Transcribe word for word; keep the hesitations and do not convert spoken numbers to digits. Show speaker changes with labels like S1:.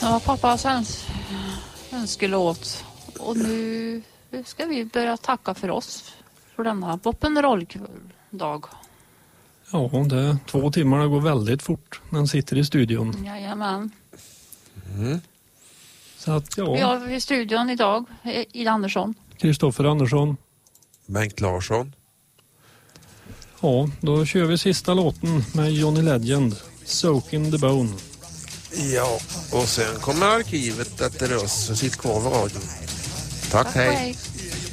S1: Ja, pappas öns önskelåt. Och nu ska vi börja tacka för oss för denna rock'n'roll-dag.
S2: Ja, det är två timmar, det går väldigt fort när han sitter i studion.
S1: Jajamän.
S3: Mm.
S2: Så att, ja.
S1: Vi har i studion idag Ida Andersson.
S2: Kristoffer Andersson.
S3: Bengt Larsson.
S2: Ja, då kör vi sista låten med Johnny Legend. Soak in the Bone.
S3: Ja, och sen kommer arkivet efter oss och sitt kvar vid radion. Tack, hej.
S1: Hej.